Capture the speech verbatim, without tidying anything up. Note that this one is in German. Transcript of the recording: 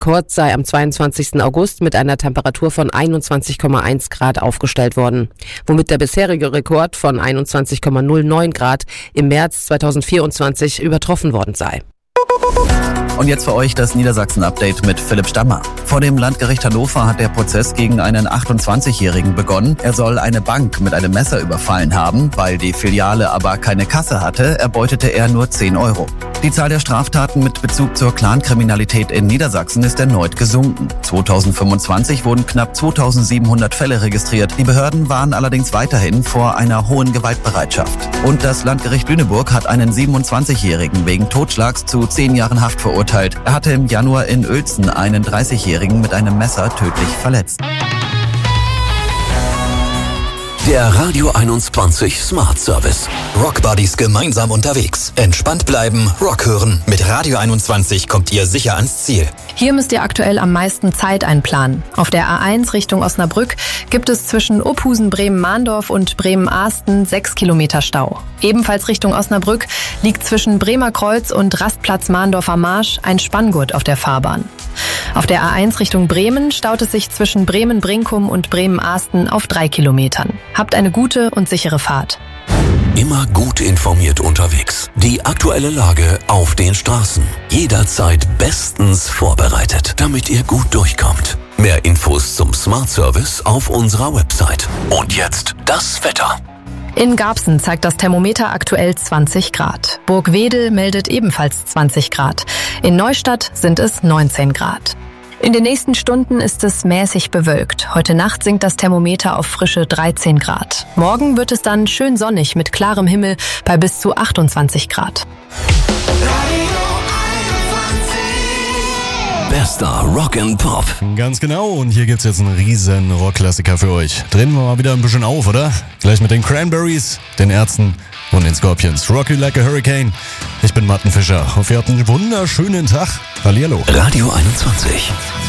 Rekord sei am zweiundzwanzigsten August mit einer Temperatur von einundzwanzig Komma eins Grad aufgestellt worden, womit der bisherige Rekord von einundzwanzig Komma null neun Grad im März zweitausendvierundzwanzig übertroffen worden sei. Und jetzt für euch das Niedersachsen-Update mit Philipp Stammer. Vor dem Landgericht Hannover hat der Prozess gegen einen achtundzwanzigjährigen begonnen. Er soll eine Bank mit einem Messer überfallen haben. Weil die Filiale aber keine Kasse hatte, erbeutete er nur zehn Euro. Die Zahl der Straftaten mit Bezug zur Clankriminalität in Niedersachsen ist erneut gesunken. zweitausendfünfundzwanzig wurden knapp zweitausendsiebenhundert Fälle registriert. Die Behörden waren allerdings weiterhin vor einer hohen Gewaltbereitschaft. Und das Landgericht Lüneburg hat einen siebenundzwanzigjährigen wegen Totschlags zu zehn Jahren Haft verurteilt. Er hatte im Januar in Uelzen einen dreißigjährigen mit einem Messer tödlich verletzt. Der Radio einundzwanzig Smart Service. Rock Buddies gemeinsam unterwegs. Entspannt bleiben, Rock hören. Mit Radio einundzwanzig kommt ihr sicher ans Ziel. Hier müsst ihr aktuell am meisten Zeit einplanen. Auf der A eins Richtung Osnabrück gibt es zwischen Ophusen, Bremen-Mahndorf und Bremen-Ahsten sechs Kilometer Stau. Ebenfalls Richtung Osnabrück liegt zwischen Bremer Kreuz und Rastplatz Mahndorfer Marsch ein Spanngurt auf der Fahrbahn. Auf der A eins Richtung Bremen staut es sich zwischen Bremen-Brinkum und Bremen-Ahsten auf drei Kilometern. Habt eine gute und sichere Fahrt. Immer gut informiert unterwegs. Die aktuelle Lage auf den Straßen. Jederzeit bestens vorbereitet, damit ihr gut durchkommt. Mehr Infos zum Smart Service auf unserer Website. Und jetzt das Wetter. In Garbsen zeigt das Thermometer aktuell zwanzig Grad. Burgwedel meldet ebenfalls zwanzig Grad. In Neustadt sind es neunzehn Grad. In den nächsten Stunden ist es mäßig bewölkt. Heute Nacht sinkt das Thermometer auf frische dreizehn Grad. Morgen wird es dann schön sonnig mit klarem Himmel bei bis zu achtundzwanzig Grad. Bester Rock and Pop. Ganz genau, und hier gibt's jetzt einen riesen Rockklassiker für euch. Drehen wir mal wieder ein bisschen auf, oder? Gleich mit den Cranberries, den Ärzten und den Scorpions. Rock You Like a Hurricane. Ich bin Martin Fischer. Hoffe, ihr habt einen wunderschönen Tag. Hallihallo. Radio einundzwanzig.